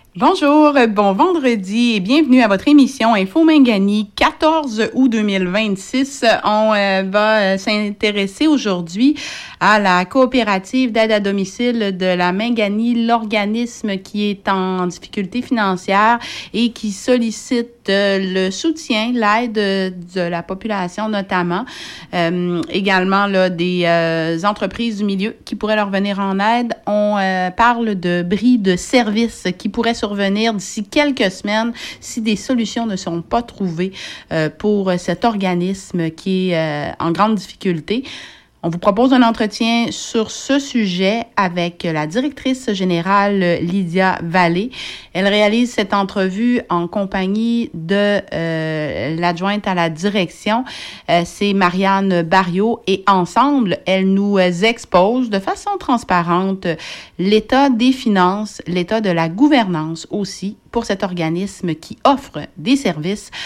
Bonjour, bon vendredi et bienvenue à votre émission Info Mingani, 14 août 2026. On va s'intéresser aujourd'hui à la coopérative d'aide à domicile de la Mingani, l'organisme qui est en difficulté financière et qui sollicite le soutien, l'aide de la population notamment, également là, des entreprises du milieu qui pourraient leur venir en aide. On parle de bris de services qui pourraient survenir d'ici quelques semaines si des solutions ne sont pas trouvées pour cet organisme qui est en grande difficulté. On vous propose un entretien sur ce sujet avec la directrice générale Lydia Vallée. Elle réalise cette entrevue en compagnie de l'adjointe à la direction, c'est Marianne Barriot, et ensemble, elle nous expose de façon transparente l'état des finances, l'état de la gouvernance aussi pour cet organisme qui offre des services